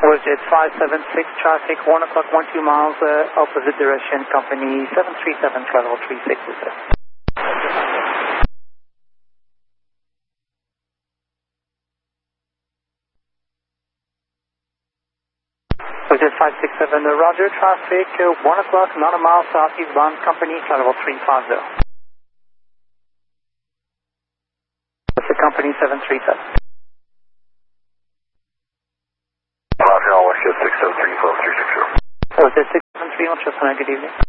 WestJet 576 traffic, 1 o'clock, 12 miles, opposite direction, company 737, travel 36 is there. WestJet 567, Roger, traffic, 1 o'clock, 9 miles southeastbound, company travel 350. That's the company 737. Roger, WestJet 673, 12360. WestJet 673, good evening.